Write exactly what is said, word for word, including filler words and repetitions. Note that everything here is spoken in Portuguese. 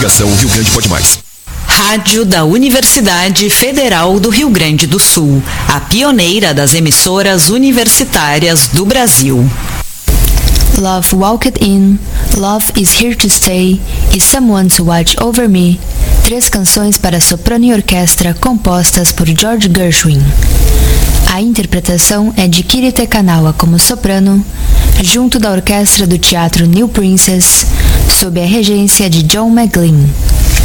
Coligação Rio Grande Pode Mais. Rádio da Universidade Federal do Rio Grande do Sul, a pioneira das emissoras universitárias do Brasil. Love walked in, Love is here to stay e Someone to Watch Over Me, três canções para soprano e orquestra compostas por George Gershwin. A interpretação é de Kirite Kanawa como soprano, junto da orquestra do Teatro New Princess, sob a regência de John McGlynn.